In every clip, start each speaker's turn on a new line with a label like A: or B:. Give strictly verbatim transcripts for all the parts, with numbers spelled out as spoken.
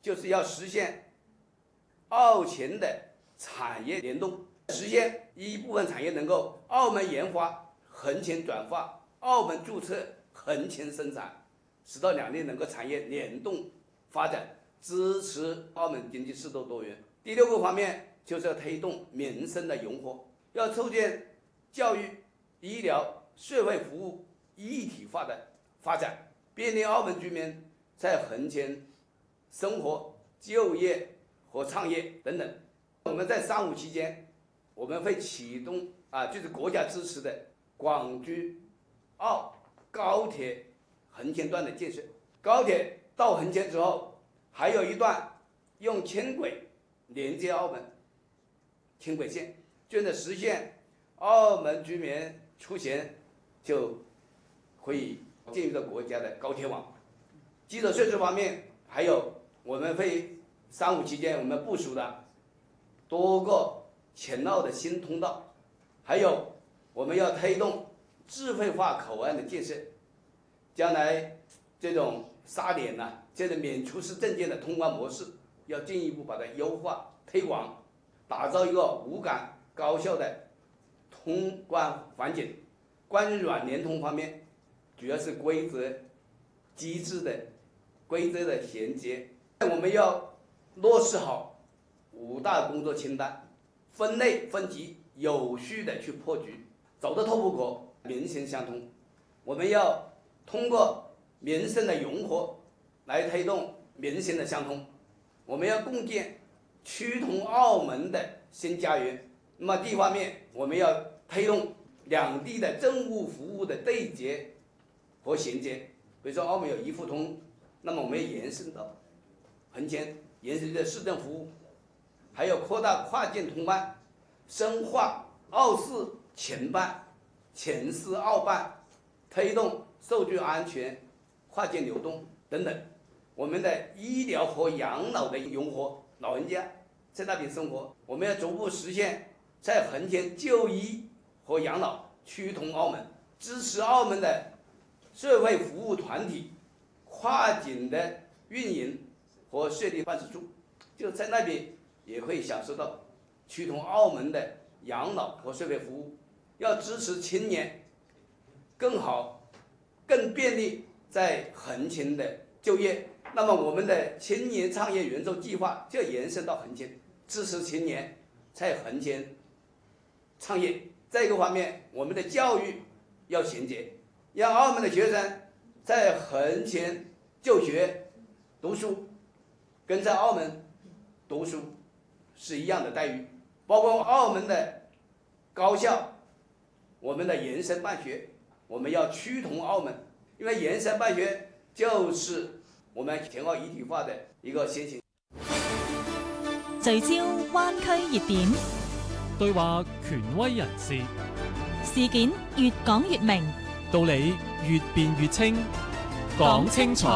A: 就是要实现澳前的产业联动，实现一部分产业能够澳门研发、横琴转化、澳门注册、横琴生产，使到两地能够产业联动发展，支持澳门经济适度多元。第六个方面就是要推动民生的融合，要促进教育、医疗、社会服务一体化的发展，便利澳门居民在横琴生活、就业和创业等等。我们在三五期间，我们会启动啊，就是国家支持的广珠澳高铁横琴段的建设。高铁到横琴之后，还有一段用轻轨连接澳门轻轨线，就是实现澳门居民出行就会进入到国家的高铁网。基础设施方面，还有我们会三五期间我们部署的多个前澳的新通道，还有我们要推动智慧化口岸的建设，将来这种沙点呢、啊，这种免出示证件的通关模式，要进一步把它优化推广，打造一个无感高效的通关环境。关于软联通方面，主要是规则机制的规则的衔接，我们要落实好五大工作清单，分类分级，有序的去破局，走得透不可，民心相通。我们要通过民生的融合来推动民心的相通，我们要共建趋同澳门的新家园。那么第一方面，我们要推动两地的政务服务的对接和衔接。比如说澳门有一互通，那么我们要延伸到横琴，延伸到市政服务，还有扩大跨境通办，深化澳市前办、前市澳办，推动数据安全、跨境流动等等。我们的医疗和养老的融合，老人家在那边生活，我们要逐步实现在横琴就医和养老趋同澳门，支持澳门的社会服务团体跨境的运营和设立办事处，就在那边也会享受到趋同澳门的养老和社会服务。要支持青年更好、更便利在横琴的就业，那么我们的青年创业援助计划就延伸到横琴，支持青年在横琴创业。再一个方面，我们的教育要衔接，让澳门的学生在横琴就学读书，跟在澳门读书是一样的待遇。包括澳门的高校，我们的延伸办学，我们要趋同澳門，因為延伸辦學就是我們前澳一體化的一個先行。
B: 聚焦灣區熱點，
C: 對話權威人士，
B: 事件越講越明，
C: 道理越辯越清，講清楚。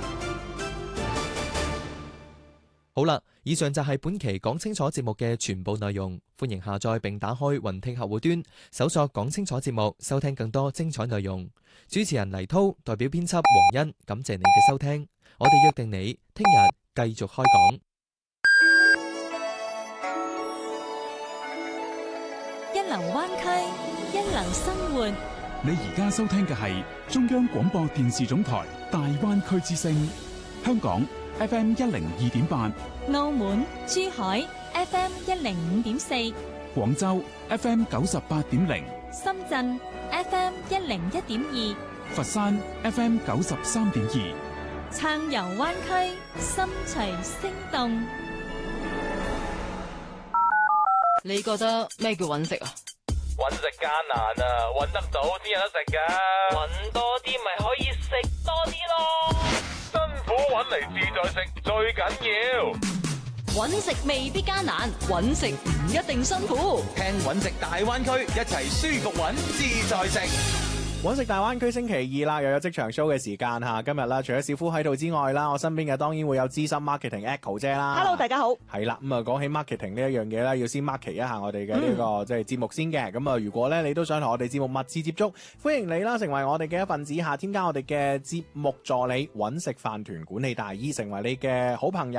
D: 好啦，以上就係本期講清楚節目嘅全部內容。歡迎下載並打開雲聽客戶端，搜索講清楚節目，收聽更多精彩內容。主持人黎濤代表編輯黃欣，感謝你嘅收聽。我哋約定你聽日繼續開講。
B: 一流灣區，一流生活。
E: 你而家收聽嘅係中央廣播電視總台大灣區之聲，香港 F M 一零二點八，
B: 澳門、珠海 F M 一零五點四，
E: 廣州 F M 九十八點零，
B: 深圳 F M 一零一點二，
E: 佛山 F M 九十三點二。
B: 撐遊灣區，心隨聲動。
F: 你覺得咩叫揾食啊？
G: 揾食艱難啊，揾得到先有得食噶。揾多啲咪可以食多啲咯。辛苦揾嚟自在食最緊要。
F: 揾食未必艱難，揾食唔一定辛苦。
G: 聽揾食大灣區，一齊舒服揾，自在食。
H: 揾食大灣區星期二啦，又有職場 show 嘅時間嚇。今日啦，除咗小夫喺度之外啦，我身邊嘅當然會有資深 marketing Echo 姐啦。
I: Hello， 大家好。
H: 係啦，咁啊講起 marketing 呢一樣嘢咧，要先 market 一下我哋嘅呢個即係節目先嘅。咁啊，如果咧你都想同我哋節目密切接觸，歡迎你啦，成為我哋嘅一份子嚇，添加我哋嘅節目助理揾食飯團管理大姨，成為你嘅好朋友。